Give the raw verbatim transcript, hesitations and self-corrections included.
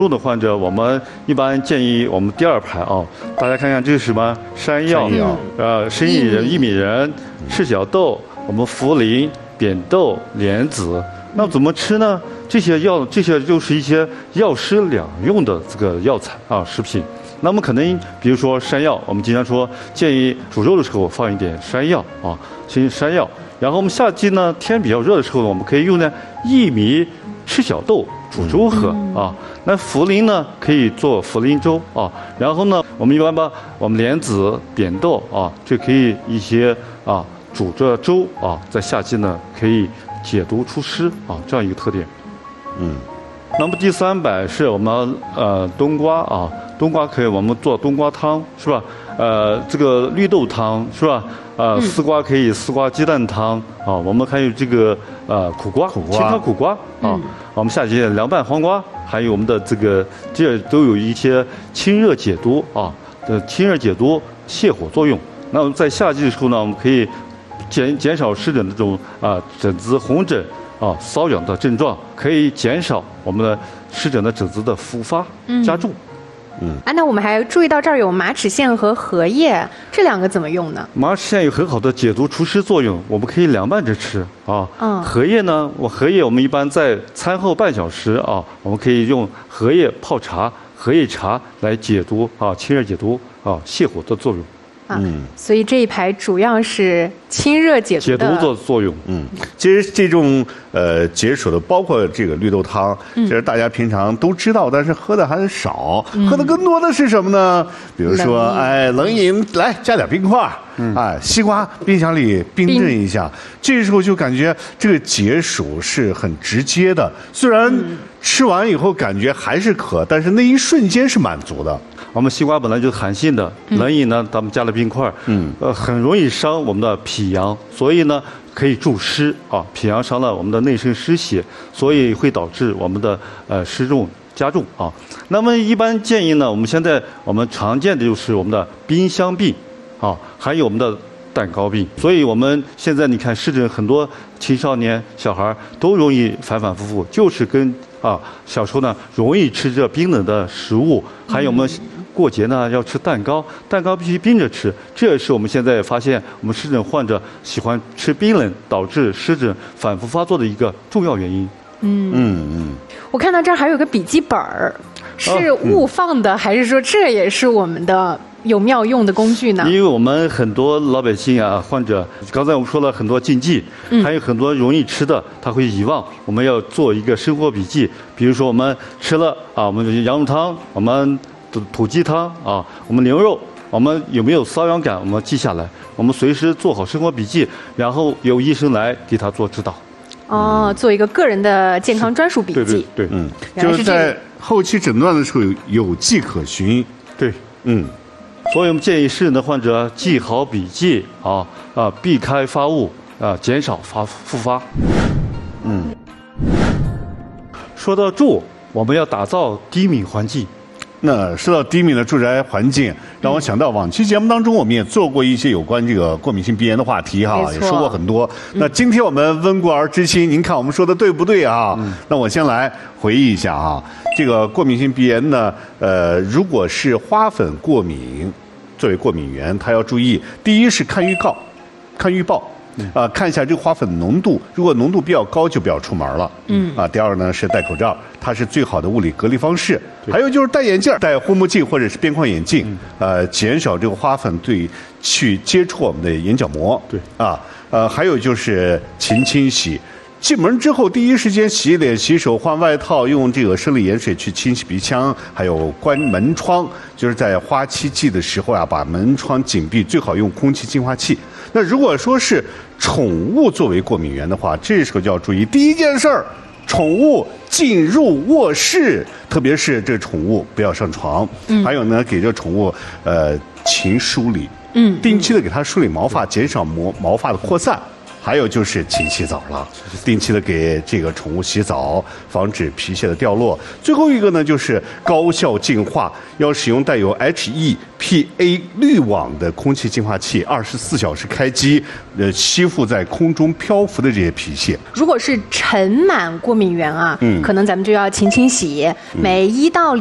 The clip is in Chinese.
重的患者，我们一般建议我们第二排啊，大家看看这是什么山药， 山药呃，生薏仁、薏米仁、赤小豆，我们茯苓、扁豆、莲子。那怎么吃呢？这些药，这些就是一些药食两用的这个药材啊，食品。那么可能比如说山药，我们经常说建议煮肉的时候放一点山药啊，先山药。然后我们夏季呢，天比较热的时候，我们可以用呢薏米、赤小豆煮粥喝啊。那茯苓呢，可以做茯苓粥啊。然后呢，我们一般把我们莲子、扁豆啊，这可以一些啊煮着粥啊，在夏季呢可以解毒除湿啊，这样一个特点。 嗯。 那么第三百是我们呃冬瓜啊，冬瓜可以我们做冬瓜汤是吧？呃，这个绿豆汤是吧？呃， 嗯、 丝瓜可以丝瓜鸡蛋汤啊，我们还有这个呃苦瓜， 苦瓜清汤苦瓜啊， 嗯、 我们夏季凉拌黄瓜，还有我们的这个这都有一些清热解毒啊的清热解毒泻火作用。那么在夏季的时候呢，我们可以减减少湿疹这种啊疹子红疹。啊，瘙痒的症状可以减少我们的湿疹的疹子的复发加重。 嗯，啊，那我们还注意到这儿有马齿苋和荷叶，这两个怎么用呢？ 马齿苋有很好的解毒除湿作用，我们可以凉拌着吃啊。嗯。荷叶呢，我荷叶我们一般在餐后半小时啊，我们可以用荷叶泡茶、荷叶茶来解毒啊，清热解毒啊，泻火的作用。 嗯，所以这一排主要是清热解毒解毒的作用。 嗯，其实这种呃解暑的，包括这个绿豆汤，其实大家平常都知道，但是喝的还是少。嗯、喝的更多的是什么呢？比如说，哎，冷饮来加点冰块，嗯、哎，西瓜冰箱里冰镇一下，这时候就感觉这个解暑是很直接的。虽然吃完以后感觉还是渴，但是那一瞬间是满足的。 我们西瓜本来就是寒性的，冷饮呢，咱们加了冰块，嗯，呃，很容易伤我们的脾阳，所以呢，可以助湿啊。脾阳伤了我们的内生湿邪，所以会导致我们的呃湿重加重啊。那么一般建议呢，我们现在我们常见的就是我们的冰箱病啊，还有我们的蛋糕病。所以我们现在你看湿疹很多青少年小孩都容易反反复复，就是跟啊小时候呢容易吃着冰冷的食物，还有我们。过节呢要吃蛋糕，蛋糕必须冰着吃，这也是我们现在发现我们湿疹患者喜欢吃冰冷，导致湿疹反复发作的一个重要原因。 嗯嗯嗯， 我看到这儿还有个笔记本儿，是误放的，哦嗯、还是说这也是我们的有妙用的工具呢？ 因为我们很多老百姓啊，患者，刚才我们说了很多禁忌，嗯、还有很多容易吃的，他会遗忘。我们要做一个生活笔记，比如说我们吃了啊，我们羊肉汤，我们。土鸡汤啊，我们牛肉，我们有没有瘙痒感？我们记下来，我们随时做好生活笔记，然后由医生来给他做指导。 哦，做一个个人的健康专属笔记。 对对对， 嗯，就是在后期诊断的时候有有迹可循。 对， 嗯， 所以我们建议湿疹的患者记好笔记啊啊，避开发物啊，减少发复发。 嗯， 说到住，我们要打造低敏环境。 那说到低敏的住宅环境，让我想到往期节目当中，我们也做过一些有关这个过敏性鼻炎的话题哈，也说过很多。那今天我们温故而知新，您看我们说的对不对啊？嗯、那我先来回忆一下啊，这个过敏性鼻炎呢，呃，如果是花粉过敏，作为过敏源，它要注意，第一是看预告，看预报。啊、呃，看一下这个花粉浓度，如果浓度比较高，就不要出门了。嗯，啊，第二呢是戴口罩，它是最好的物理隔离方式。还有就是戴眼镜，戴护目镜或者是边框眼镜，嗯、呃，减少这个花粉对去接触我们的眼角膜。 对， 啊，呃，还有就是勤清洗。进门之后，第一时间洗脸、洗手、换外套，用这个生理盐水去清洗鼻腔，还有关门窗。就是在花期季的时候啊，把门窗紧闭，最好用空气净化器。那如果说是宠物作为过敏源的话，这时候就要注意第一件事儿，宠物进入卧室，特别是这宠物不要上床。嗯，还有呢，给这宠物呃勤梳理，嗯，定期的给它梳理毛发，减少毛毛发的扩散。 还有就是勤洗澡了，定期的给这个宠物洗澡，防止皮屑的掉落。最后一个呢，就是高效净化，要使用带有 H E P A 滤网的空气净化器，二十四小时开机，呃，吸附在空中漂浮的这些皮屑。 如果是尘螨过敏源啊，嗯，可能咱们就要勤勤洗，每一到